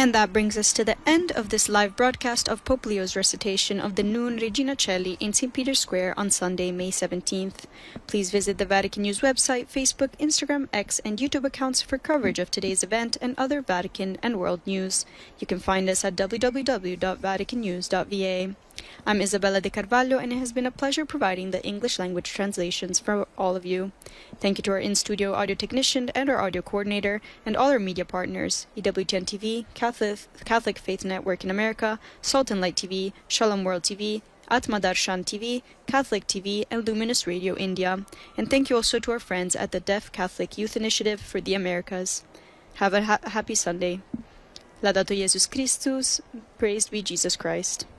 And that brings us to the end of this live broadcast of Pope Leo's recitation of the Nun Regina Caeli in St. Peter's Square on Sunday, May 17th. Please visit the Vatican News website, Facebook, Instagram, X, and YouTube accounts for coverage of today's event and other Vatican and world news. You can find us at www.vaticannews.va. I'm Isabella de Carvalho, and it has been a pleasure providing the English language translations for all of you. Thank you to our in-studio audio technician and our audio coordinator, and all our media partners, EWTN TV, Catholic Faith Network in America, Salt and Light TV, Shalom World TV, Atma Darshan TV, Catholic TV, and Luminous Radio India. And thank you also to our friends at the Deaf Catholic Youth Initiative for the Americas. Have a happy Sunday. Laudato Jesus Christus, praised be Jesus Christ.